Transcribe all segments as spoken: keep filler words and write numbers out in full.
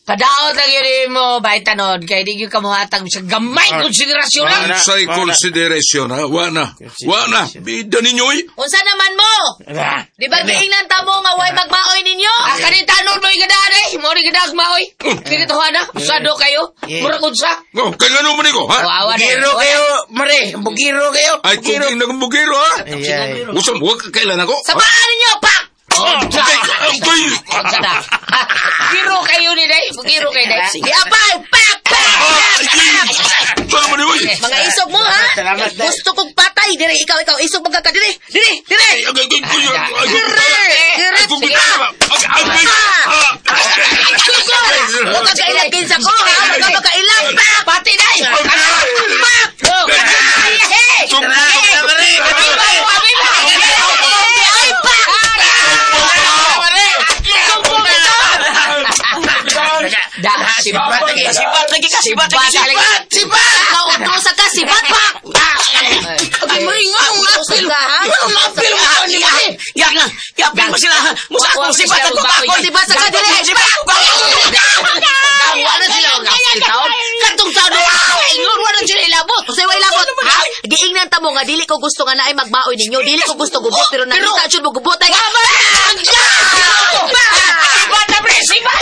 Padaot lang yun mo, bahay tanod, kaya di yung kamuhatag sa gamay konsiderasyon na. Unsay konsiderasyon, ha? Wa na. Wa na. Bida ninyo, eh. Unsa naman mo? Di ba giingnan ta mo nga way magmaoy ninyo? Ah, kanin tanod mo yung gadaan eh. Mo rin gadaan maoy. Sige to, na. Usado kayo. Murag unsa. Oh, kaya ano man iko, ha? Bugiro kayo, Mare. Bugiro kayo. Ay, kung hindi nang bugiro, ha? Usam, huwag kailan ako. Sabaan ninyo, pak! Oh, okay, okay. Sada. Bugiro kayo ni Day. Bugiro kayo, Day. Di apay, pak! Saan naman yun? Mga isog mo, ha? Gusto kong patay. Dire, ikaw, ikaw. Isog magkaka. Dire, dire, dire. Dire, dire. Huwag ka kailagin sa ko, ha? Huwag ka makailang. Pati, Day. Dah, sibat lagi, sibat lagi, sibat lagi, sibat, sibat. Kau utos ka, sibat pak. Ay, maingong napil, napil mo ni ay. Yak na, yapil mo sila. Musa ako sibat ako ako. Sibat sa kadili, sibat. Wala sila napil taon. Katong taon ingon wala sila ilabot. Usay way labot. Giingnan ta mo nga dili ko gusto nga naay magbaoy ninyo. Dili ko gusto gubot pero nakita jud mo gubot ay. Sibat na pre, sibat.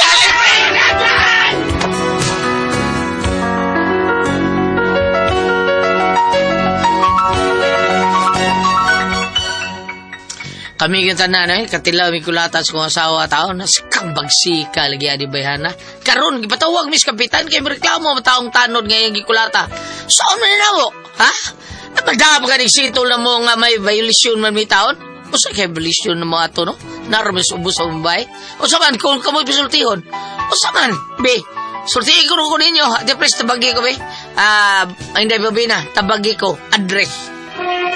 Kami kita na eh, katilaw mi kulatas kong asawa tao na skambag sika lagi adi bayhana. Karon gipatawag mis kapitan kay reklamo taong tanod ngayong gikulata. Saan man ninawo? Ha? Napadama ka ni sitol na mo nga may violation man mi taon? Usa kay violation na mo ato no? Narmes ubos sa Mumbai. Usa man kung kamoy bisultihon. Usa man, be. Sultihin ko ko ninyo. Ate pres tabagi ko be. Ah, uh, hindi ba na tabagi ko address.